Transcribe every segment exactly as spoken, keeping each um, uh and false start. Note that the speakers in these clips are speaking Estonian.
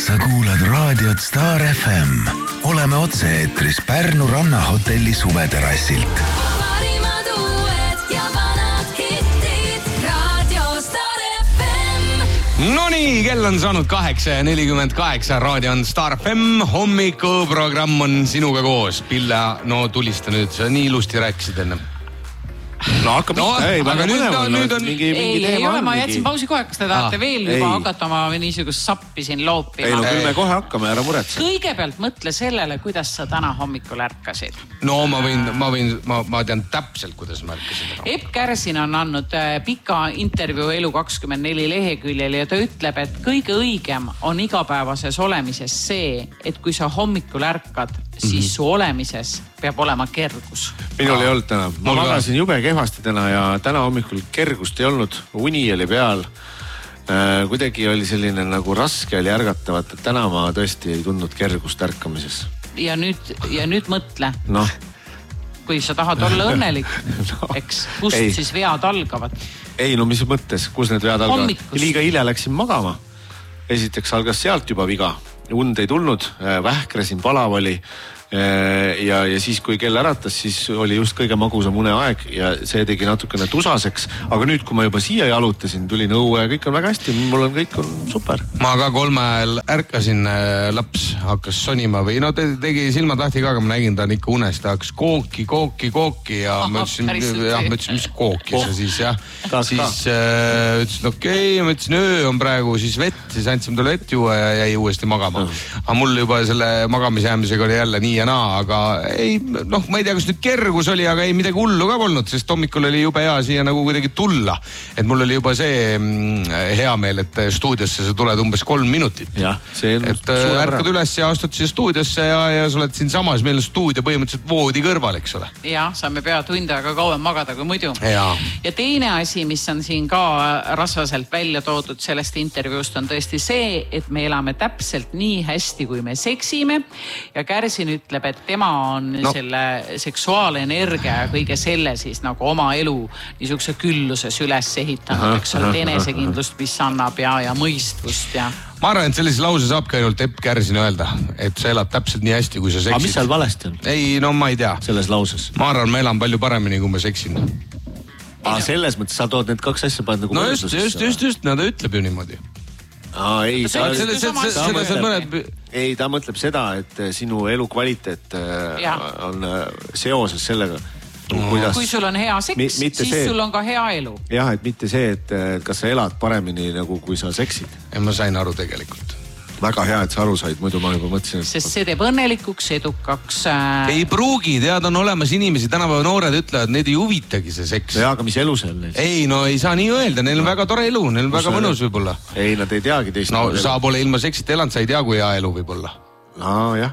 Sa kuulad raadiot Star F M. Oleme otse-eetris Pärnu rannahotelli suveterrassilt. Parimad uued ja vanad hittid. Radio Star F M. No nii, kell on saanud kaheksa ja nelikümmend kaheksa. Raadio on Star F M. Hommikuprogramm on sinuga koos. Pilla, no tulista nüüd. Sa nii ilusti rääkisid enne. No hakkab no, ikka, ei, aga nüüd, no, nüüd on... mingi, mingi ei, teema ei ole, on. Ma jätsin pausi kohe, kas te tahate ah, veel juba ei. hakata oma niisugust sappi siin loopima. Ei, no küll me kohe hakkame, ära muretse. Kõigepealt mõtle sellele, kuidas sa täna hommikul ärkasid. No ma võin, ma võin, ma, ma tean täpselt, kuidas ma ärkasin. Epp Kärsin on andnud pika intervjuu Elu kakskümmend neli leheküljel ja ta ütleb, et kõige õigem on igapäevases olemises see, et kui sa hommikul ärkad, siis mm-hmm. su olemises peab olema kergus. Minul ei olnud täna. Ma magasin jube kehvasti täna ja täna hommikul kergust ei olnud. Uni oli peal. Kuidagi oli selline nagu raske oli ärgatavat, et täna ma tõesti ei tundnud kergust ärkamises. Ja nüüd, ja nüüd mõtle. Noh. Kui sa tahad olla õnnelik, no, eks, kust ei. Siis vead algavad? Ei, no mis mõttes, kus need vead algavad? Hommikust. Liiga hilja läksin magama. Esiteks algas sealt juba viga. Und ei tulnud, vähkresin, palav oli. Ja, ja siis kui kell äratas, siis oli just kõige magusam une aeg ja see tegi natukene tusaseks. Aga nüüd, kui ma juba siia jalutasin, tulin õue ja kõik on väga hästi. Mul on kõik on super. Ma ka kolme ajal ärkasin, laps hakkas sonima või no te, tegi silmad lahti ka, aga ma nägin ta ikka unest. Ta hakkas kooki, kooki, kooki ja Aha, ma ütlesin, jah, ma ütlesin, mis kooki see siis jah. Kas siis äh, ütlesin, okei, okay, ma ütlesin, öö on praegu siis vett, siis andsime talle vett juua ja jäi uuesti magama. Aga mul juba selle magamisjäämisega oli jälle nii ja naa, aga ei, noh, ma ei tea, kas nüüd kergus oli, aga ei midagi hullu ka polnud, sest hommikul oli jube hea siia nagu kuidagi tulla. Et mul oli juba see mm, hea meel, et stuudiosse sa tuled umbes kolm minutit. Jah, see on et ärkad üles ja astud siia stuudiosse ja, ja sa oled siin samas, meil on stuudio põhimõtteliselt voodi kõrval, eks ole. Jah, saame pea tund aega kauem magada kui muidu. Ja. ja teine asi, mis on siin ka rasvaselt välja toodud sellest intervjuust on tõesti see, et me elame täpselt nii hästi, kui me seksime ja Kärsin ütleb, et tema on no. selle seksuaalenergia ja kõige selle siis nagu oma elu niisuguse külluses üles ehitanud, eks ole, enesekindlust, mis annab ja, ja mõistvust ja... Ma arvan, et sellises lause saabki ainult Epp Kärsin öelda, et sa elad täpselt nii hästi, kui sa seksid. Aga mis seal valesti on? Ei, no ma ei tea. Selles lauses? Ma arvan, ma elan palju paremini, kui ma seksin. Aa, selles mõttes sa tood need kaks asja paned nagu... No just, just, just, just, no ta ütleb ju niimoodi. Aa, ei, ta, ta, ta, ta, ta, ta mõtleb... ei, ta mõtleb seda, et sinu elu kvaliteet ja. On seoses sellega. Kuidas... Kui sul on hea seks, Mi, siis see, sul on ka hea elu. Jah, et mitte see, et kas sa elad paremini nagu kui sa seksid. Ja ma sain aru tegelikult. Väga hea, et sa aru said, muidu ma juba mõtlesin. Et... Sest see teeb õnnelikuks, edukaks. Äh... Ei pruugi, tead, on olemas inimesi, tänapäeva noored ütlevad, need ei huvitagi see seks. Ja, aga mis elu see on neil? Ei, no ei saa nii öelda, neil on no. väga tore elu, neil on Kus väga mõnus võib-olla. Ei, nad ei teagi teist. No sa pole ilma seksita elanud, sa ei tea, kui hea elu võib olla. No, jah.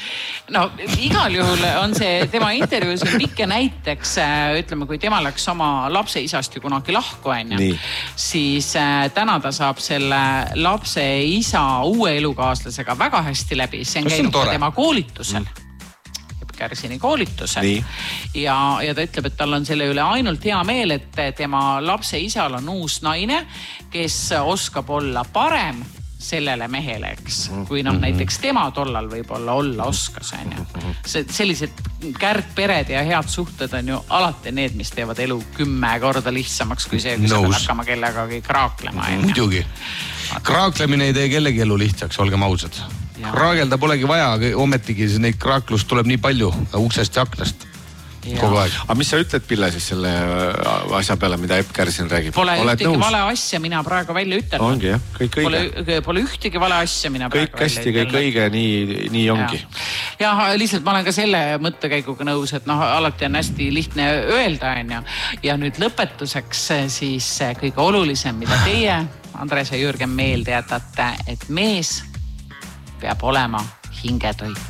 No igal juhul on see tema intervjuus on pikke näiteks, ütleme, kui tema läks oma lapse isast ju kunagi lahku, on ju, siis äh, täna ta saab selle lapse isa uue elukaaslasega väga hästi läbi. See on käinud ka tema koolitusel. Mm. Kärsini koolitusel. Ja, ja ta ütleb, et tal on selle üle ainult hea meel, et tema lapse isal on uus naine, kes oskab olla parem sellele mehele, eks, kui noh, näiteks tema tollal võib-olla olla oskas, on ju. Sellised kärgpered ja head suhted on ju alati need, mis teevad elu kümme korda lihtsamaks, kui see, kui sa pead hakkama kellegagi kraaklema. Muidugi. Kraaklemine ei tee kellegi elu lihtsaks, olgem ausad. Kraagelda polegi vaja, ometigi neid kraaklust tuleb nii palju uksest ja aknast. Kogu aeg. Aga mis sa ütled, Pille, siis selle asja peale, mida Epp Kärsin räägib? Pole Oled ühtegi nõus? Vale asja mina praegu välja ütelnud. Ongi jah, kõik õige. Pole, pole ühtegi vale asja mina kõik praegu hästi, välja ütelnud. Kõik õige, nii, nii ongi. Ja, ja lihtsalt ma olen ka selle mõttekäiguga nõus, et noh, alati on hästi lihtne öelda, on ju. Ja nüüd lõpetuseks siis kõige olulisem, mida teie, Andres ja Jürgen, meelde jätate, et mees peab olema hingetoit.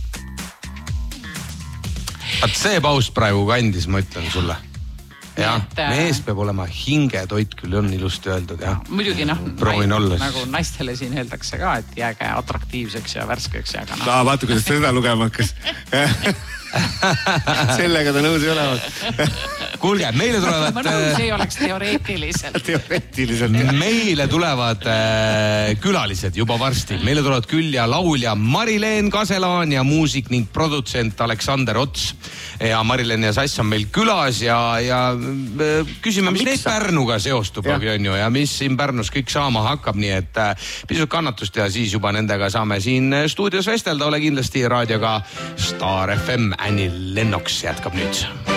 Vaat see paust praegu kandis, ma ütlen sulle. Ja, mees peab olema hingetoit, küll on ilusti öeldud. Ja. Muidugi noh, naist, nagu naistele siin öeldakse ka, et jääge atraktiivseks ja värskeks. Ja no. No, vaata, kuidas seda lugema hakkas. Sellega ta nõus ei ole. kuulge, meile tulevad... Ma nõus ei oleks teoreetiliselt. Teoreetiliselt. Meile tulevad äh, külalised juba varsti. Meile tulevad külja laulja Mari-Leen Kaselaan ja muusik ning produtsent Aleksander Ots. Ja Mari-Leen ja Sass on meil külas ja, ja äh, küsime, mis neid Pärnuga seostub, on ju, ja mis siin Pärnus kõik saama hakkab, nii et äh, pisut kannatust ja siis juba nendega saame siin stuudios vestelda. Ole kindlasti raadioga Star F M. Anni Lennoks jätkab nüüd.